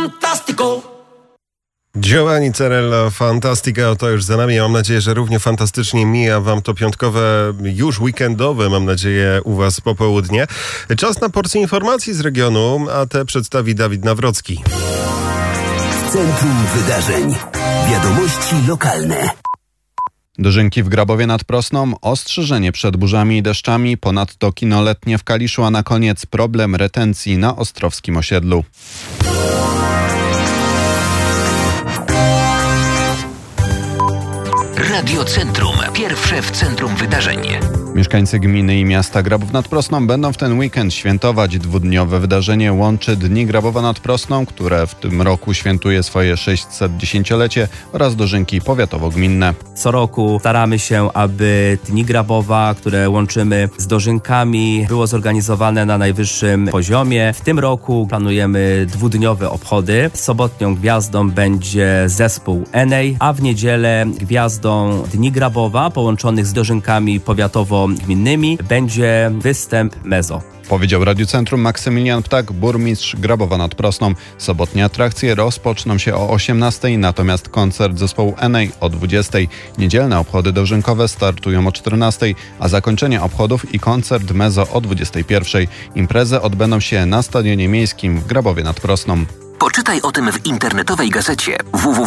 fantastico. Giovanni Zarella, Fantastica, to już za nami. Mam nadzieję, że równie fantastycznie mija wam to piątkowe, już weekendowe, mam nadzieję, u was popołudnie. Czas na porcję informacji z regionu, a te przedstawi Dawid Nawrocki. W centrum wydarzeń. Wiadomości lokalne. Dożynki w Grabowie nad Prosną, ostrzeżenie przed burzami i deszczami, ponadto kino letnie w Kaliszu, a na koniec problem retencji na ostrowskim osiedlu. Radio Centrum. Pierwsze w centrum wydarzeń. Mieszkańcy gminy i miasta Grabów nad Prosną będą w ten weekend świętować. Dwudniowe wydarzenie łączy Dni Grabowa nad Prosną, które w tym roku świętuje swoje 610-lecie, oraz dożynki powiatowo-gminne. Co roku staramy się, aby Dni Grabowa, które łączymy z dożynkami, było zorganizowane na najwyższym poziomie. W tym roku planujemy dwudniowe obchody. Sobotnią gwiazdą będzie zespół Enej, a w niedzielę gwiazdą Dni Grabowa połączonych z dożynkami powiatowo-gminnymi będzie występ Mezo. Powiedział Radiu Centrum Maksymilian Ptak, burmistrz Grabowa nad Prosną. Sobotnie atrakcje rozpoczną się o 18:00, natomiast koncert zespołu Enej o 20:00. Niedzielne obchody dożynkowe startują o 14:00, a zakończenie obchodów i koncert Mezo o 21:00. Imprezy odbędą się na Stadionie Miejskim w Grabowie nad Prosną. Poczytaj o tym w internetowej gazecie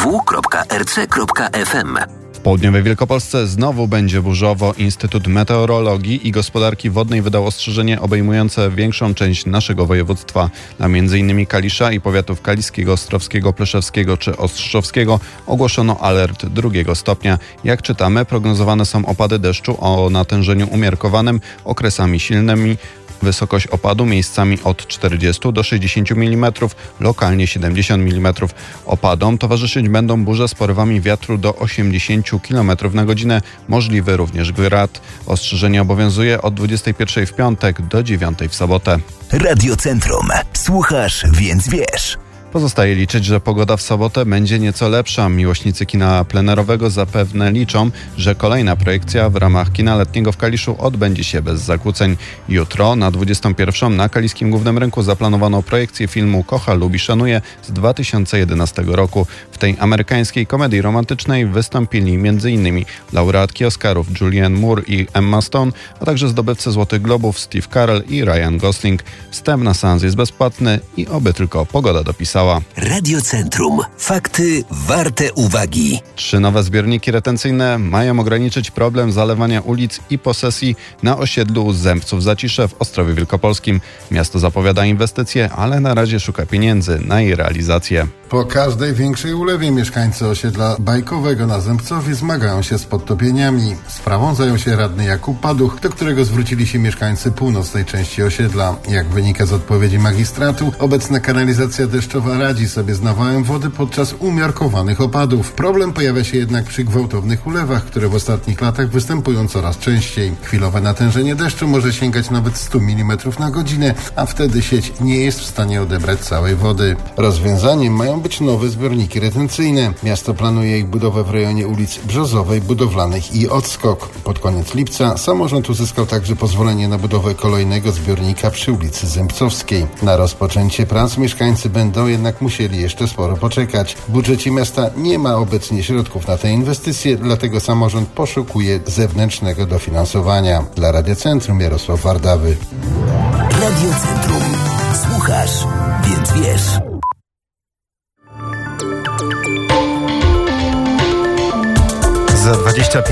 www.rc.fm. W południowej Wielkopolsce znowu będzie burzowo. Instytut Meteorologii i Gospodarki Wodnej wydał ostrzeżenie obejmujące większą część naszego województwa. Na m.in. Kalisza i powiatów kaliskiego, ostrowskiego, pleszewskiego czy ostrzowskiego ogłoszono alert 2 stopnia. Jak czytamy, prognozowane są opady deszczu o natężeniu umiarkowanym, okresami silnymi. Wysokość opadu miejscami od 40 do 60 mm, lokalnie 70 mm. Opadom towarzyszyć będą burze z porywami wiatru do 80 km na godzinę, możliwy również grad. Ostrzeżenie obowiązuje od 21 w piątek do 9 w sobotę. Radio Centrum. Słuchasz, więc wiesz. Pozostaje liczyć, że pogoda w sobotę będzie nieco lepsza. Miłośnicy kina plenerowego zapewne liczą, że kolejna projekcja w ramach kina letniego w Kaliszu odbędzie się bez zakłóceń. Jutro na 21 na Kaliskim Głównym Rynku zaplanowano projekcję filmu Kocha, lubi, szanuje z 2011 roku. W tej amerykańskiej komedii romantycznej wystąpili m.in. laureatki Oscarów Julianne Moore i Emma Stone, a także zdobywcy Złotych Globów Steve Carell i Ryan Gosling. Wstęp na seans jest bezpłatny i oby tylko pogoda dopisała. Radio Centrum. Fakty warte uwagi. 3 nowe zbiorniki retencyjne mają ograniczyć problem zalewania ulic i posesji na osiedlu Zębców Zacisze w Ostrowie Wielkopolskim. Miasto zapowiada inwestycje, ale na razie szuka pieniędzy na jej realizację. Po każdej większej ulewie mieszkańcy osiedla Bajkowego na Zębcowie zmagają się z podtopieniami. Sprawą zajął się radny Jakub Paduch, do którego zwrócili się mieszkańcy północnej części osiedla. Jak wynika z odpowiedzi magistratu, obecna kanalizacja deszczowa radzi sobie z nawałem wody podczas umiarkowanych opadów. Problem pojawia się jednak przy gwałtownych ulewach, które w ostatnich latach występują coraz częściej. Chwilowe natężenie deszczu może sięgać nawet 100 mm na godzinę, a wtedy sieć nie jest w stanie odebrać całej wody. Rozwiązaniem mają być nowe zbiorniki retencyjne. Miasto planuje ich budowę w rejonie ulic Brzozowej, Budowlanych i Odskok. Pod koniec lipca samorząd uzyskał także pozwolenie na budowę kolejnego zbiornika przy ulicy Zębcowskiej. Na rozpoczęcie prac mieszkańcy będą jednak musieli jeszcze sporo poczekać. W budżecie miasta nie ma obecnie środków na te inwestycje, dlatego samorząd poszukuje zewnętrznego dofinansowania. Dla Radia Centrum Jarosław Wardawy. Radio Centrum. Słuchasz, więc wiesz. Za 25